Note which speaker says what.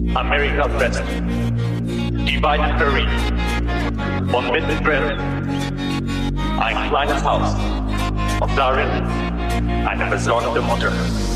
Speaker 1: America West, divided Berlin, von mittendrin, ein kleines Haus, und darin eine besorgte Mutter.